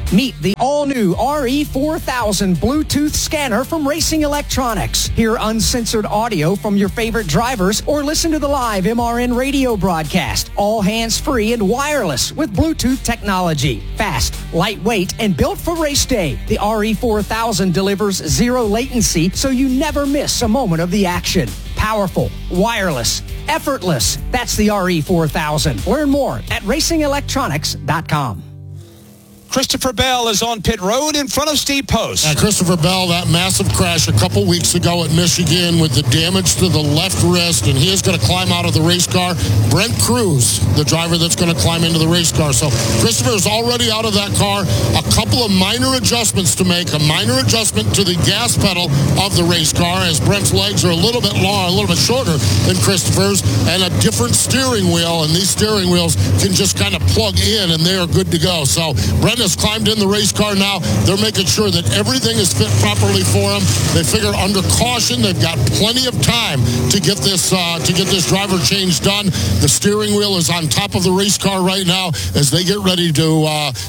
Meet the all-new RE4000 Bluetooth scanner from Racing Electronics. Hear uncensored audio from your favorite drivers or listen to the live MRN radio broadcast. All hands-free and wireless with Bluetooth technology. Fast, lightweight, and built for race day. The RE4000 delivers zero latency so you never miss a moment of the action. Powerful, wireless, effortless. That's the RE4000. Learn more at racingelectronics.com. Christopher Bell is on pit road in front of Steve Post. Christopher Bell, that massive crash a couple weeks ago at Michigan with the damage to the left wrist, and he is going to climb out of the race car. Brent Cruz, the driver that's going to climb into the race car. So Christopher is already out of that car. A couple of minor adjustments to make. A minor adjustment to the gas pedal of the race car, as Brent's legs are a little bit long, a little bit shorter than Christopher's, and a different steering wheel. And these steering wheels can just kind of plug in, and they are good to go. So Brent has climbed in the race car now. They're making sure that everything is fit properly for him. They figure under caution, they've got plenty of time to get this driver change done. The steering wheel is on top of the race car right now as they get ready to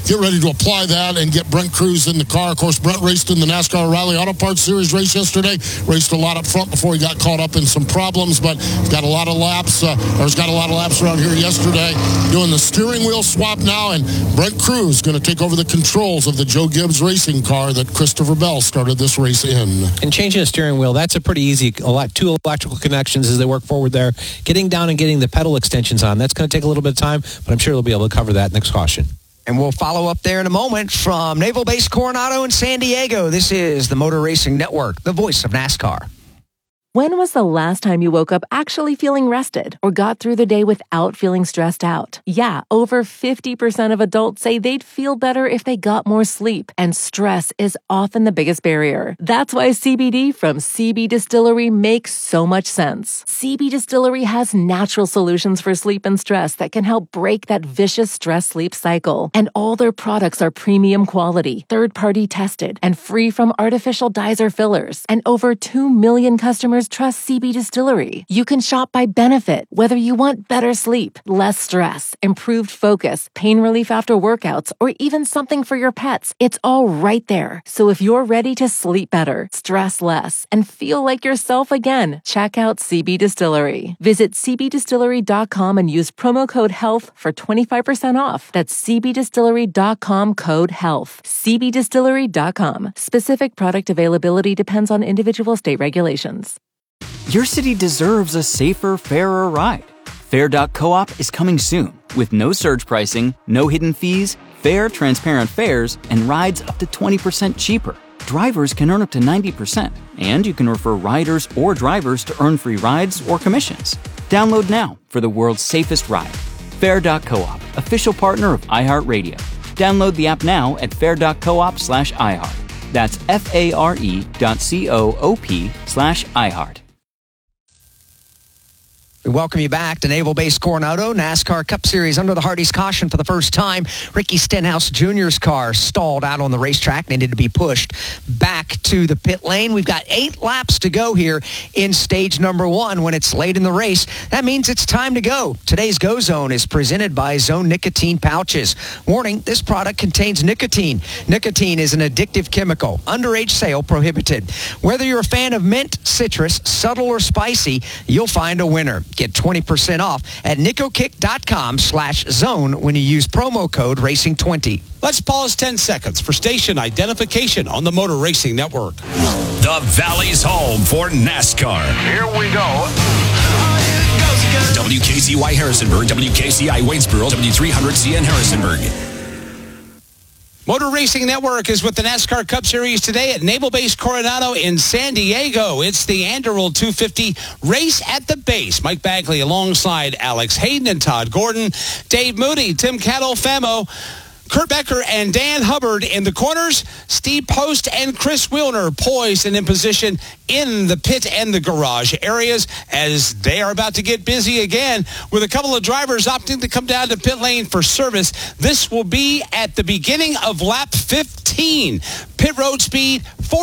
apply that and get Brent Cruz in the car. Of course, Brent raced in the NASCAR O'Reilly Auto Parts Series race yesterday. Raced a lot up front before he got caught up in some problems, but he's got a lot of laps. He's got a lot of laps around here yesterday. Doing the steering wheel swap now, and Brent Cruz going to take over the controls of the Joe Gibbs racing car that Christopher Bell started this race in. And changing a steering wheel, that's a pretty easy, two electrical connections as they work forward there. Getting down and getting the pedal extensions on, that's going to take a little bit of time, but I'm sure they'll be able to cover that next caution. And we'll follow up there in a moment from Naval Base Coronado in San Diego. This is the Motor Racing Network, the voice of NASCAR. When was the last time you woke up actually feeling rested or got through the day without feeling stressed out? Yeah, over 50% of adults say they'd feel better if they got more sleep, and stress is often the biggest barrier. That's why CBD from CB Distillery makes so much sense. CB Distillery has natural solutions for sleep and stress that can help break that vicious stress-sleep cycle. And all their products are premium quality, third-party tested, and free from artificial dyes or fillers. And over 2 million customers trust CB Distillery. You can shop by benefit, whether you want better sleep, less stress, improved focus, pain relief after workouts, or even something for your pets. It's all right there. So if you're ready to sleep better, stress less, and feel like yourself again, check out CB Distillery. Visit cbdistillery.com and use promo code HEALTH for 25% off. That's cbdistillery.com, code HEALTH. cbdistillery.com. Specific product availability depends on individual state regulations. Your city deserves a safer, fairer ride. Fair.coop is coming soon with no surge pricing, no hidden fees, fair, transparent fares, and rides up to 20% cheaper. Drivers can earn up to 90%, and you can refer riders or drivers to earn free rides or commissions. Download now for the world's safest ride. Fair.coop, official partner of iHeartRadio. Download the app now at fair.coop/iHeart. That's FARE.coop/iHeart. We welcome you back to Naval Base Coronado, NASCAR Cup Series under the Hardee's caution for the first time. Ricky Stenhouse Jr.'s car stalled out on the racetrack, needed to be pushed back to the pit lane. We've got 8 laps to go here in stage number 1 when it's late in the race. That means it's time to go. Today's Go Zone is presented by Zone Nicotine Pouches. Warning, this product contains nicotine. Nicotine is an addictive chemical. Underage sale prohibited. Whether you're a fan of mint, citrus, subtle, or spicy, you'll find a winner. Get 20% off at nicokick.com/zone when you use promo code RACING20. Let's pause 10 seconds for station identification on the Motor Racing Network. The Valley's home for NASCAR. Here we go. WKCY Harrisonburg, WKCI Waynesboro, W300CN Harrisonburg. Motor Racing Network is with the NASCAR Cup Series today at Naval Base Coronado in San Diego. It's the Anderl 250 race at the base. Mike Bagley alongside Alex Hayden and Todd Gordon, Dave Moody, Tim Catalfamo, Kurt Becker and Dan Hubbard in the corners. Steve Post and Chris Wilner poised and in position in the pit and the garage areas as they are about to get busy again with a couple of drivers opting to come down to pit lane for service. This will be at the beginning of lap 15. 17. Pit road speed,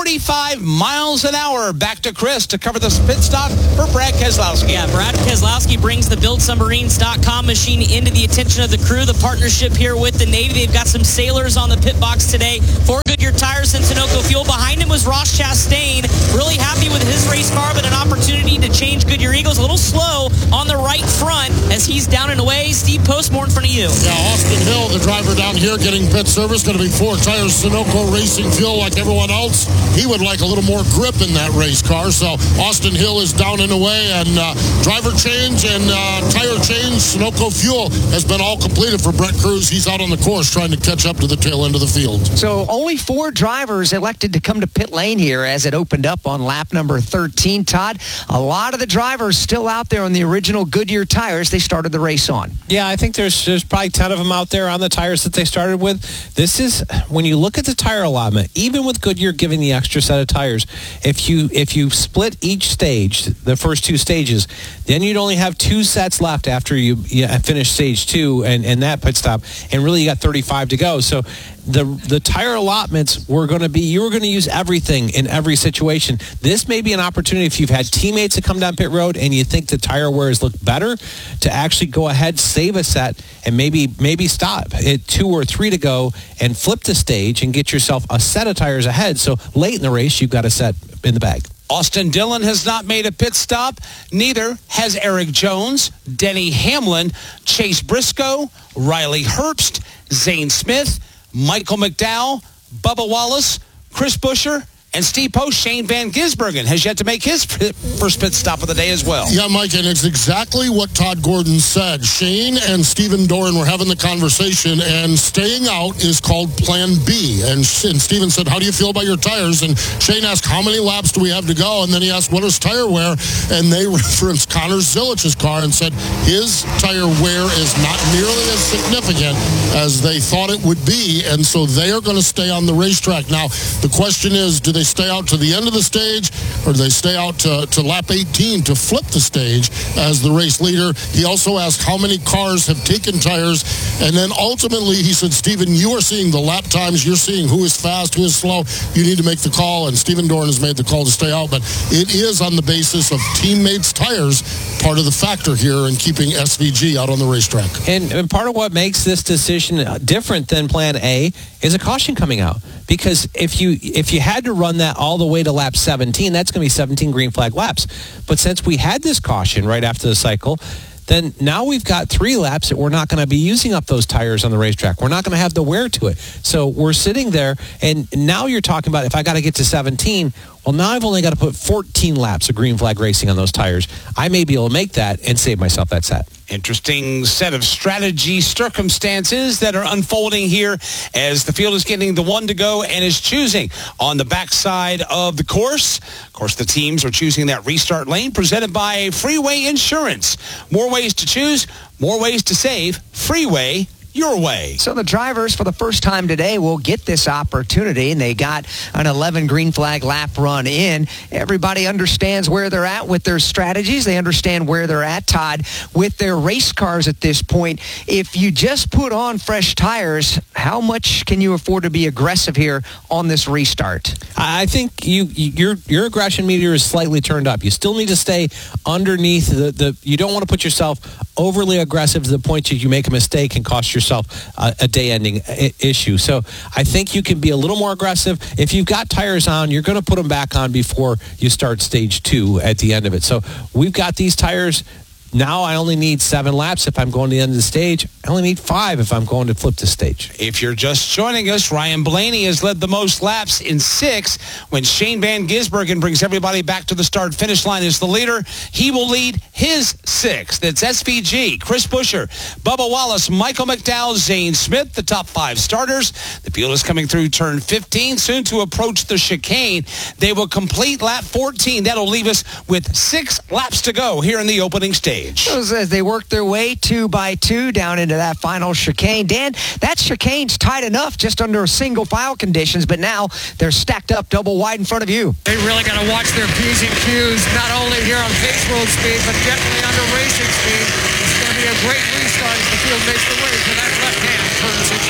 45 miles an hour. Back to Chris to cover the pit stop for Brad Keselowski. Yeah, Brad Keselowski brings the BuildSubmarines.com machine into the attention of the crew. The partnership here with the Navy. They've got some sailors on the pit box today for Goodyear Tires and Sunoco Fuel. Behind him was Ross Chastain. Really happy with his race car, but an opportunity to change Goodyear Eagles. A little slow on the right front as he's down and away. Steve Post, more in front of you. Yeah, Austin Hill, the driver down here getting pit service, going to be 4 tires Sunoco Racing Fuel like everyone else. He would like a little more grip in that race car. So Austin Hill is down and away, and driver change and tire change, Sunoco Fuel has been all completed for Brett Cruz. He's out on the course trying to catch up to the tail end of the field. So only 4 drivers elected to come to pit lane here as it opened up on lap number 13. Todd, a lot of the drivers still out there on the original Goodyear tires they started the race on. Yeah, I think there's probably 10 of them out there on the tires that they started with. This is, when you look at the tire allotment, even with Goodyear giving the extra set of tires, if you split each stage, the first 2 stages, then you'd only have 2 sets left after you finish stage 2 and that pit stop, and really you got 35 to go. So the tire allotments were going to be, you were going to use everything in every situation. This may be an opportunity if you've had teammates that come down pit road and you think the tire wears look better, to actually go ahead, save a set, and maybe stop at 2 or 3 to go and flip the stage and get yourself a set of tires ahead. So late in the race, you've got a set in the bag. Austin Dillon has not made a pit stop. Neither has Eric Jones, Denny Hamlin, Chase Briscoe, Riley Herbst, Zane Smith, Michael McDowell, Bubba Wallace, Chris Buescher, and Steve Post. Shane Van Gisbergen has yet to make his first pit stop of the day as well. Yeah, Mike, and it's exactly what Todd Gordon said. Shane and Stephen Doran were having the conversation, and staying out is called Plan B. And Stephen said, how do you feel about your tires? And Shane asked, how many laps do we have to go? And then he asked, what is tire wear? And they referenced Connor Zilich's car and said his tire wear is not nearly as significant as they thought it would be, and so they are going to stay on the racetrack. Now, the question is, do they stay out to the end of the stage, or do they stay out to lap 18 to flip the stage as the race leader? He also asked how many cars have taken tires, and then ultimately he said, Stephen, you are seeing the lap times, you're seeing who is fast, who is slow, you need to make the call, and Stephen Doran has made the call to stay out, but it is on the basis of teammates' tires, part of the factor here in keeping SVG out on the racetrack. And part of what makes this decision different than Plan A is a caution coming out. Because if you had to run that all the way to lap 17, that's going to be 17 green flag laps. But since we had this caution right after the cycle, then now we've got 3 laps that we're not going to be using up those tires on the racetrack. We're not going to have the wear to it. So we're sitting there, and now you're talking about if I got to get to 17, well, now I've only got to put 14 laps of green flag racing on those tires. I may be able to make that and save myself that set. Interesting set of strategy circumstances that are unfolding here as the field is getting the 1 to go and is choosing on the backside of the course. Of course, the teams are choosing that restart lane presented by Freeway Insurance. More ways to choose, more ways to save. Freeway, your way. So the drivers for the first time today will get this opportunity, and they got an 11 green flag lap run in. Everybody understands where they're at with their strategies. They understand where they're at, Todd, with their race cars at this point. If you just put on fresh tires, how much can you afford to be aggressive here on this restart? I think your aggression meter is slightly turned up. You still need to stay underneath you don't want to put yourself overly aggressive to the point that you make a mistake and cost yourself a day-ending issue. So I think you can be a little more aggressive. If you've got tires on, you're going to put them back on before you start stage 2 at the end of it. So we've got these tires. Now I only need 7 laps if I'm going to the end of the stage. I only need 5 if I'm going to flip the stage. If you're just joining us, Ryan Blaney has led the most laps in 6. When Shane Van Gisbergen brings everybody back to the start-finish line as the leader, he will lead his 6th. That's SVG, Chris Buescher, Bubba Wallace, Michael McDowell, Zane Smith, the top 5 starters. The field is coming through turn 15, soon to approach the chicane. They will complete lap 14. That'll leave us with 6 laps to go here in the opening stage. As they work their way 2 by 2 down into that final chicane. Dan, that chicane's tight enough just under single file conditions, but now they're stacked up double wide in front of you. They really got to watch their P's and Q's, not only here on pace road speed, but definitely under racing speed. It's going to be a great restart as the field makes the way for that left hand turn 16.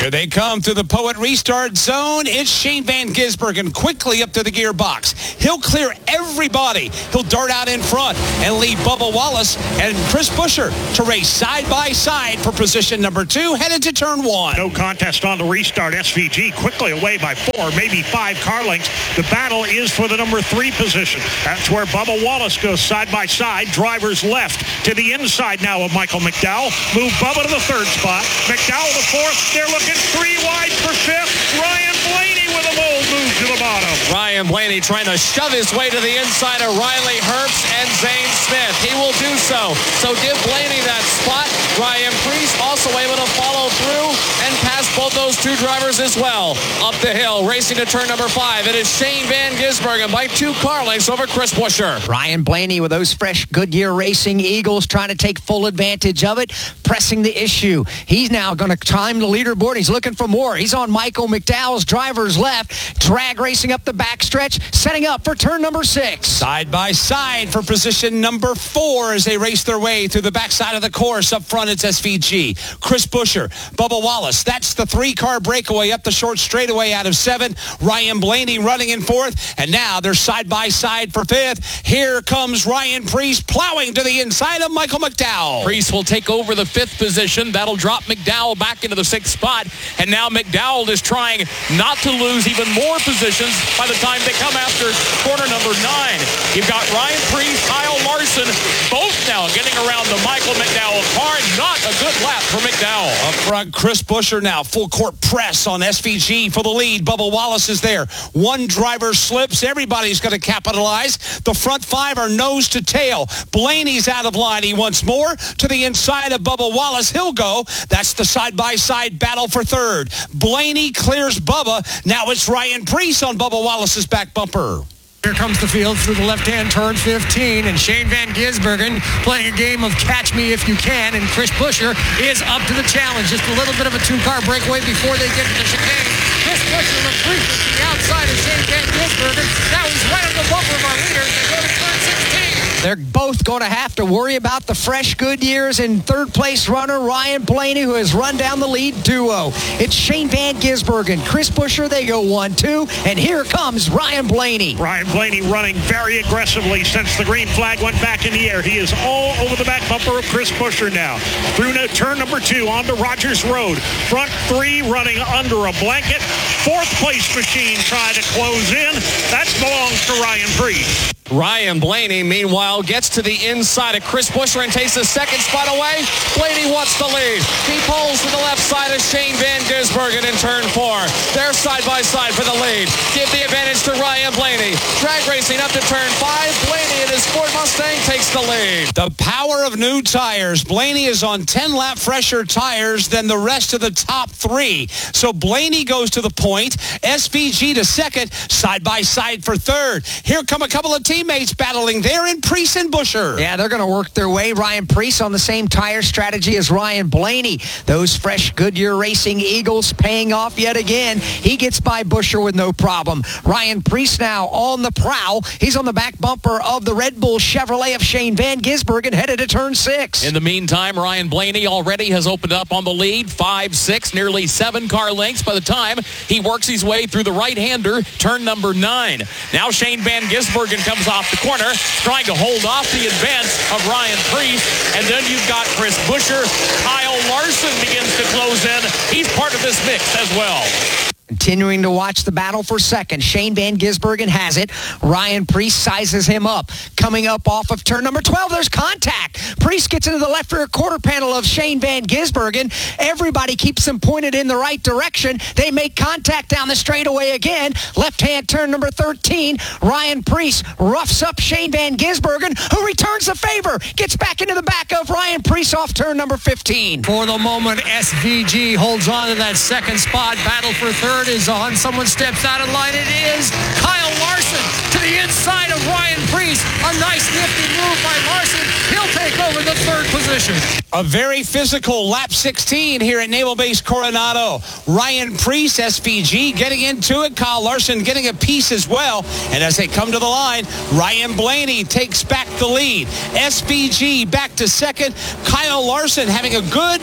Here they come through the Poet restart zone. It's Shane Van Gisbergen quickly up to the gearbox. He'll clear everybody. He'll dart out in front and leave Bubba Wallace and Chris Buescher to race side by side for position number 2, headed to turn 1. No contest on the restart. SVG quickly away by 4, maybe 5 car lengths. The battle is for the number 3 position. That's where Bubba Wallace goes side by side. Drivers left to the inside now of Michael McDowell. Move Bubba to the 3rd spot. McDowell to 4th. They're looking 3 wide for 5th. Ryan Blaney with a bold move to the bottom. Ryan Blaney trying to shove his way to the inside of Riley Herbst and Zane Smith. He will do so. So give Blaney that spot. Ryan Preece also able to follow through and pass both those 2 drivers as well. Up the hill, racing to turn number 5. It is Shane Van Gisbergen by 2 car lengths over Chris Buescher. Ryan Blaney with those fresh Goodyear Racing Eagles trying to take full advantage of it, pressing the issue. He's now going to climb the leaderboard. He's looking for more. He's on Michael McDowell's driver's left. Drag racing up the backstretch, setting up for turn number 6. Side by side for position number 4 as they race their way through the backside of the course. Up front, it's SVG. Chris Buescher, Bubba Wallace. That's the 3-car breakaway up the short straightaway out of 7. Ryan Blaney running in 4th. And now they're side by side for 5th. Here comes Ryan Preece plowing to the inside of Michael McDowell. Preece will take over the 5th position. That'll drop McDowell back into the 6th spot. And now McDowell is trying not to lose even more positions by the time they come after corner number 9. You've got Ryan Preece, Kyle Larson, both now getting around the Michael McDowell car. Not a good lap for McDowell. Up front, Chris Buescher now. Full court press on SVG for the lead. Bubba Wallace is there. 1 driver slips. Everybody's going to capitalize. The front 5 are nose to tail. Blaney's out of line. He wants more to the inside of Bubba Wallace. He'll go. That's the side-by-side battle for 3rd. Blaney clears Bubba. Now it's Ryan Preece on Bubba Wallace's back bumper. Here comes the field through the left-hand turn 15, and Shane Van Gisbergen playing a game of catch me if you can, and Chris Buescher is up to the challenge. Just a little bit of a 2-car breakaway before they get to the chicane. Chris Buescher looks briefly to the outside of Shane Van Gisbergen. Now he's right on the bumper of our leader. They go to turn 16. They're both going to have to worry about the fresh Goodyears and 3rd place runner Ryan Blaney, who has run down the lead duo. It's Shane Van Gisbergen, Chris Buescher. They go 1-2, and here comes Ryan Blaney. Ryan Blaney running very aggressively since the green flag went back in the air. He is all over the back bumper of Chris Buescher now. Through turn number 2 onto Rogers Road. Front 3 running under a blanket. 4th place machine trying to close in. That belongs to Ryan Preece. Ryan Blaney, meanwhile, gets to the inside of Chris Buescher and takes the 2nd spot away. Blaney wants the lead. He pulls to the left side of Shane Van Gisbergen in turn 4. They're side by side for the lead. Give the advantage to Ryan Blaney. Drag racing up to turn 5. Blaney in his Ford Mustang takes the lead. The power of new tires. Blaney is on 10-lap fresher tires than the rest of the top 3. So Blaney goes to the point. SVG to 2nd, side by side for 3rd. Here come a couple of teammates battling there in Preece and Buescher. Yeah, they're going to work their way. Ryan Preece on the same tire strategy as Ryan Blaney. Those fresh Goodyear Racing Eagles paying off yet again. He gets by Buescher with no problem. Ryan Preece now on the prowl. He's on the back bumper of the Red Bull Chevrolet of Shane Van Gisbergen, headed to turn 6. In the meantime, Ryan Blaney already has opened up on the lead. 5-6, nearly 7 car lengths by the time he works his way through the right-hander, turn number 9. Now Shane Van Gisbergen comes off the corner, trying to hold off the advance of Ryan Preece. And then you've got Chris Buescher. Kyle Larson begins to close in. He's part of this mix as well. Continuing to watch the battle for 2nd. Shane Van Gisbergen has it. Ryan Preece sizes him up. Coming up off of turn number 12, there's contact. Preece gets into the left rear quarter panel of Shane Van Gisbergen. Everybody keeps him pointed in the right direction. They make contact down the straightaway again. Left-hand turn number 13. Ryan Preece roughs up Shane Van Gisbergen, who returns the favor. Gets back into the back of Ryan Preece off turn number 15. For the moment, SVG holds on to that 2nd spot. Battle for 3rd is on. Someone steps out of line. It is Kyle Larson to the inside of Ryan Preece. A nice nifty move by Larson. He'll take over the 3rd position. A very physical lap 16 here at Naval Base Coronado. Ryan Preece, SVG, getting into it. Kyle Larson getting a piece as well. And as they come to the line, Ryan Blaney takes back the lead. SVG back to 2nd. Kyle Larson having a good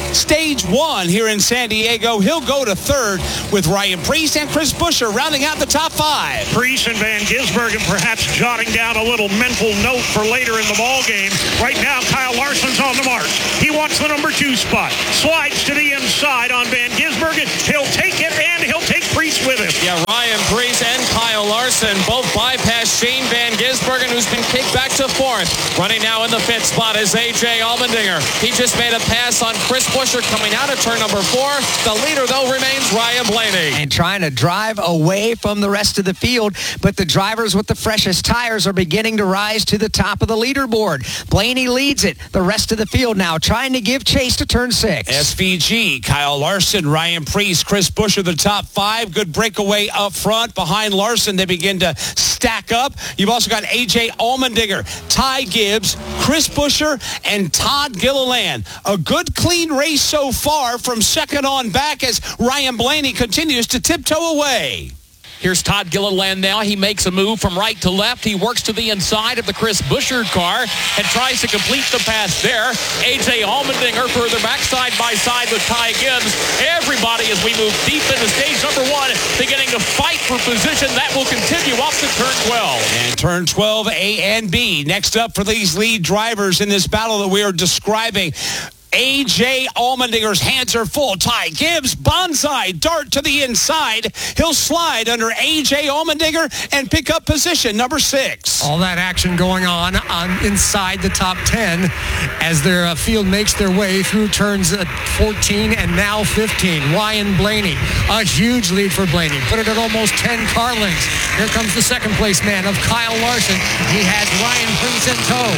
Stage 1 here in San Diego. He'll go to third with Ryan Preece and Chris Buescher rounding out the top 5. Preece and Van Gisbergen perhaps jotting down a little mental note for later in the ball game. Right now, Kyle Larson's on the march. He wants the number 2 spot. Slides to the inside on Van Gisbergen. He'll take it, and he'll take Preece with him. Yeah, Ryan Preece and Kyle Larson both bypass Shane Van Gisbergen, who's been kicked back to 4th. Running now in the 5th spot is A.J. Allmendinger. He just made a pass on Chris Buescher coming out of turn number 4. The leader, though, remains Ryan Blaney. And trying to drive away from the rest of the field, but the drivers with the freshest tires are beginning to rise to the top of the leaderboard. Blaney leads it. The rest of the field now trying to give chase to turn 6. SVG, Kyle Larson, Ryan Preece, Chris Buescher, the top 5. Good breakaway up front. Behind Larson, they begin to stack up. You've also got A.J. Allmendinger, Ty Gibbs, Chris Buescher, and Todd Gilliland. A good, clean race so far from second on back as Ryan Blaney continues to tiptoe away. Here's Todd Gilliland now. He makes a move from right to left. He works to the inside of the Chris Buescher car and tries to complete the pass there. A.J. Allmendinger further back side by side with Ty Gibbs. Everybody, as we move deep into stage number 1, beginning to fight for position. That will continue up to turn 12. And turn 12, A and B. Next up for these lead drivers in this battle that we are describing. A.J. Allmendinger's hands are full. Ty Gibbs, bonsai, dart to the inside. He'll slide under A.J. Allmendinger and pick up position number 6. All that action going on inside the top 10 as their field makes their way through turns 14 and now 15. Ryan Blaney, a huge lead for Blaney. Put it at almost 10 car lengths. Here comes the second place man of Kyle Larson. He has Ryan Preece in tow.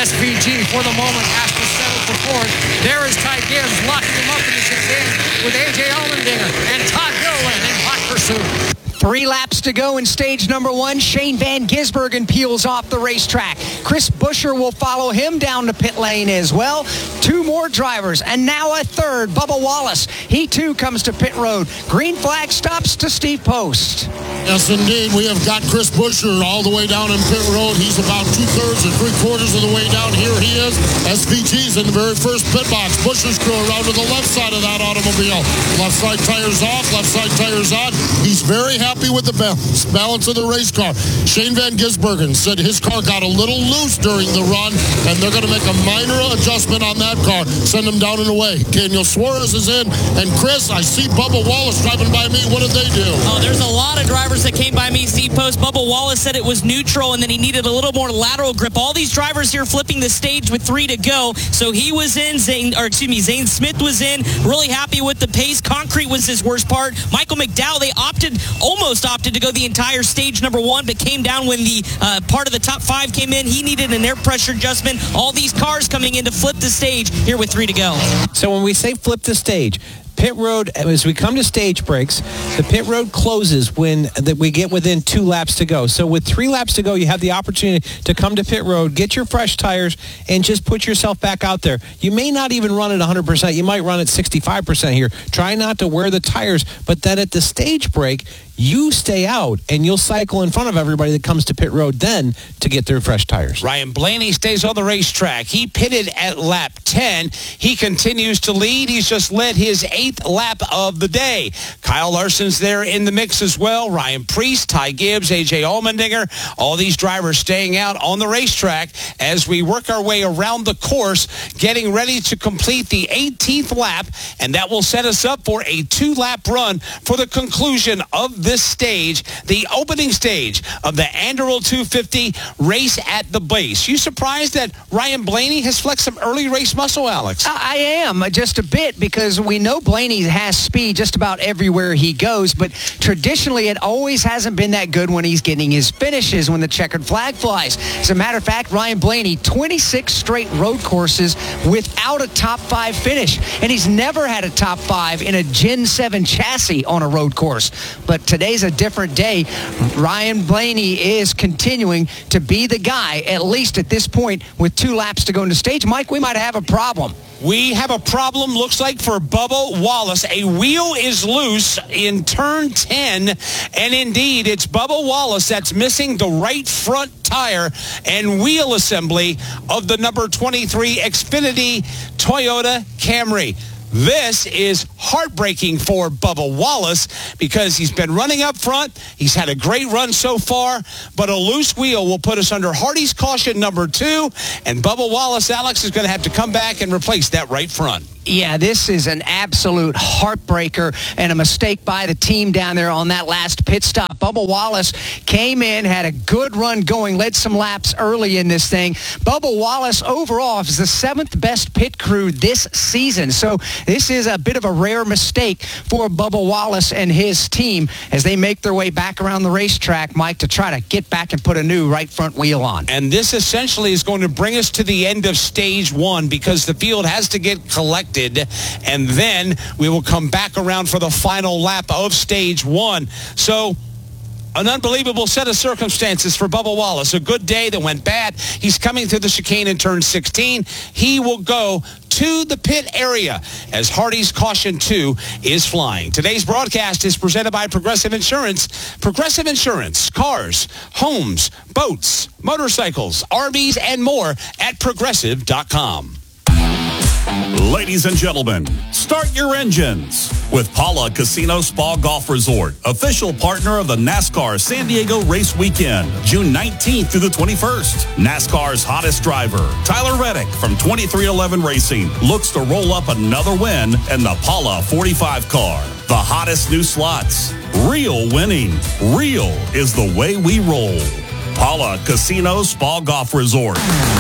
SVG for the moment has to settle for 4th. There is Ty Gibbs locking him up in the 6th with A.J. Allmendinger and Todd Gilliland in hot pursuit. 3 laps to go in stage number 1. Shane Van Gisbergen peels off the racetrack. Chris Buescher will follow him down the pit lane as well. 2 more drivers, and now a third, Bubba Wallace. He too comes to pit road. Green flag stops to Steve Post. Yes, indeed. We have got Chris Buescher all the way down in pit road. He's about 2/3 or 3/4 of the way down. Here he is. SVG's in the very first pit box. Buescher's crew around to the left side of that automobile. Left side tires off, left side tires on. He's very happy with the balance of the race car. Shane Van Gisbergen said his car got a little loose during the run, and they're going to make a minor adjustment on that car. Send him down and away. Daniel Suarez is in, and Chris, I see Bubba Wallace driving by me. What did they do? Oh, there's a lot of drivers that came by me, Steve Post. Bubba Wallace said it was neutral, and then he needed a little more lateral grip. All these drivers here flipping the stage with 3 to go. So he was in. Zane Smith was in. Really happy with the pace. Concrete was his worst part. Michael McDowell, they almost opted to go the entire stage number 1, but came down when the part of the top 5 came in. He needed an air pressure adjustment. All these cars coming in to flip the stage here with 3 to go. So when we say flip the stage, pit road, as we come to stage breaks, the pit road closes when we get within 2 laps to go. So with 3 laps to go, you have the opportunity to come to pit road, get your fresh tires, and just put yourself back out there. You may not even run at 100%. You might run at 65% here. Try not to wear the tires, but then at the stage break, you stay out, and you'll cycle in front of everybody that comes to pit road then to get their fresh tires. Ryan Blaney stays on the racetrack. He pitted at lap 10. He continues to lead. He's just led his 8th lap of the day. Kyle Larson's there in the mix as well. Ryan Preece, Ty Gibbs, A.J. Allmendinger, all these drivers staying out on the racetrack as we work our way around the course, getting ready to complete the 18th lap, and that will set us up for a 2-lap run for the conclusion of this stage, the opening stage of the Anduril 250 race at the base. You surprised that Ryan Blaney has flexed some early race muscle, Alex? I am, just a bit, because we know Blaney has speed just about everywhere he goes, but traditionally it always hasn't been that good when he's getting his finishes when the checkered flag flies. As a matter of fact, Ryan Blaney, 26 straight road courses without a top 5 finish, and he's never had a top 5 in a Gen 7 chassis on a road course. But today's a different day. Ryan Blaney is continuing to be the guy, at least at this point, with 2 laps to go into stage. Mike, we might have a problem. We have a problem, looks like, for Bubba Wallace. A wheel is loose in turn 10, and indeed, it's Bubba Wallace that's missing the right front tire and wheel assembly of the number 23 Xfinity Toyota Camry. This is heartbreaking for Bubba Wallace because he's been running up front. He's had a great run so far, but a loose wheel will put us under Hardy's caution number 2, and Bubba Wallace, Alex, is going to have to come back and replace that right front. Yeah, this is an absolute heartbreaker and a mistake by the team down there on that last pit stop. Bubba Wallace came in, had a good run going, led some laps early in this thing. Bubba Wallace overall is the 7th best pit crew this season. So this is a bit of a rare mistake for Bubba Wallace and his team as they make their way back around the racetrack, Mike, to try to get back and put a new right front wheel on. And this essentially is going to bring us to the end of stage 1 because the field has to get collected, and then we will come back around for the final lap of stage 1. So an unbelievable set of circumstances for Bubba Wallace. A good day that went bad. He's coming through the chicane in turn 16. He will go to the pit area as Hardy's caution 2 is flying. Today's broadcast is presented by Progressive Insurance. Progressive Insurance, cars, homes, boats, motorcycles, RVs, and more at progressive.com. Ladies and gentlemen, start your engines with Pala Casino Spa Golf Resort, official partner of the NASCAR San Diego Race Weekend, June 19th through the 21st. NASCAR's hottest driver, Tyler Reddick from 2311 Racing, looks to roll up another win in the Pala 45 car. The hottest new slots, real winning. Real is the way we roll. Pala Casino Spa Golf Resort.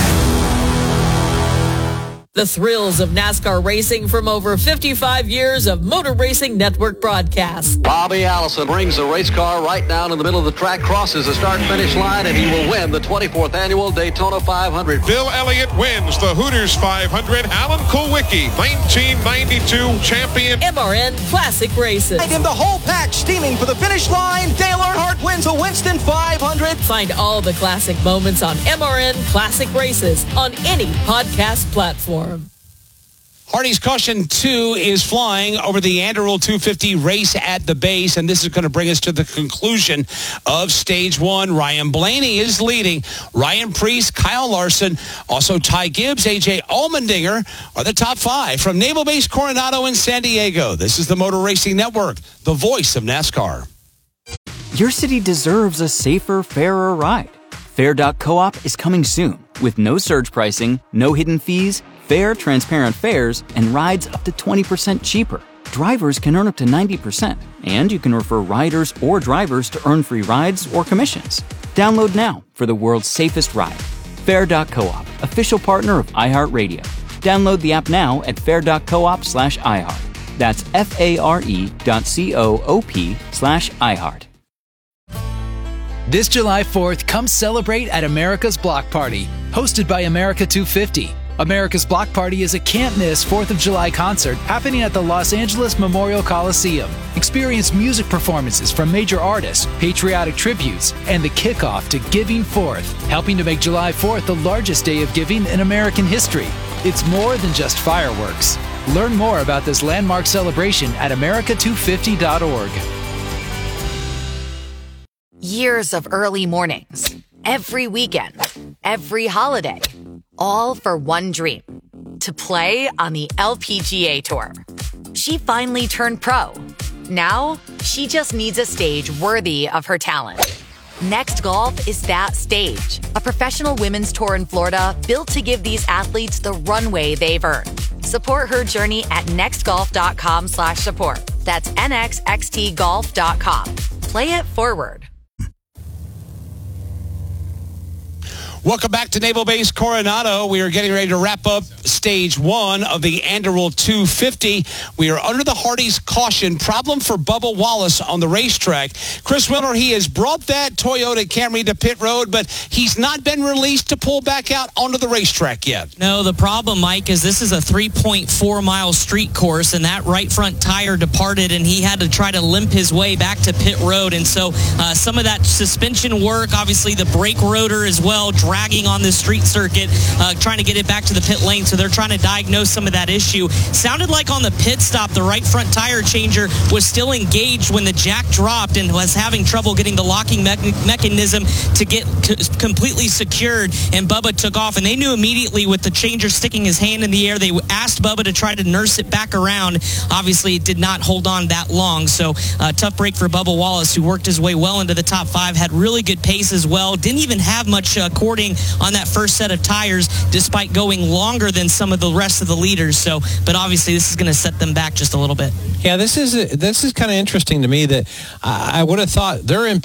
The thrills of NASCAR racing from over 55 years of Motor Racing Network broadcasts. Bobby Allison brings the race car right down in the middle of the track, crosses the start-finish line, and he will win the 24th annual Daytona 500. Bill Elliott wins the Hooters 500. Alan Kulwicki, 1992 champion. MRN Classic Races. And in the whole pack steaming for the finish line, Dale Earnhardt wins a Winston 500. Find all the classic moments on MRN Classic Races on any podcast platform. Hardy's caution 2 is flying over the Anderle 250 race at the base, and this is going to bring us to the conclusion of stage 1. Ryan Blaney is leading. Ryan Preece, Kyle Larson, also Ty Gibbs, A.J. Allmendinger are the top 5 from Naval Base Coronado in San Diego. This is the Motor Racing Network, the voice of NASCAR. Your city deserves a safer, fairer ride. Fair.coop is coming soon with no surge pricing, no hidden fees, fair, transparent fares, and rides up to 20% cheaper. Drivers can earn up to 90%, and you can refer riders or drivers to earn free rides or commissions. Download now for the world's safest ride. Fair.coop, official partner of iHeartRadio. Download the app now at fair.coop/iHeart. That's FARE.coop/iHeart. This July 4th, come celebrate at America's Block Party, hosted by America 250. America's Block Party is a can't-miss 4th of July concert happening at the Los Angeles Memorial Coliseum. Experience music performances from major artists, patriotic tributes, and the kickoff to Giving Forth, helping to make July 4th the largest day of giving in American history. It's more than just fireworks. Learn more about this landmark celebration at america250.org. Years of early mornings, every weekend, every holiday, all for one dream, to play on the LPGA Tour. She finally turned pro. Now, she just needs a stage worthy of her talent. Next Golf is that stage, a professional women's tour in Florida built to give these athletes the runway they've earned. Support her journey at nextgolf.com/support. That's nxxtgolf.com. Play it forward. Welcome back to Naval Base Coronado. We are getting ready to wrap up stage 1 of the Anderle 250. We are under the Hardy's caution. Problem for Bubba Wallace on the racetrack. Chris Willer, he has brought that Toyota Camry to pit road, but he's not been released to pull back out onto the racetrack yet. No, the problem, Mike, is this is a 3.4-mile street course, and that right front tire departed, and he had to try to limp his way back to pit road. And so some of that suspension work, obviously the brake rotor as well, dragging on this street circuit, trying to get it back to the pit lane. So they're trying to diagnose some of that issue. Sounded like on the pit stop, the right front tire changer was still engaged when the jack dropped and was having trouble getting the locking mechanism to get completely secured, and Bubba took off, and they knew immediately with the changer sticking his hand in the air. They asked Bubba to try to nurse it back around. Obviously, it did not hold on that long, so tough break for Bubba Wallace, who worked his way well into the top 5, had really good pace as well, didn't even have much cording on that first set of tires, despite going longer than some of the rest of the leaders. So, but obviously, this is going to set them back just a little bit. Yeah, this is kind of interesting to me that I would have thought they're in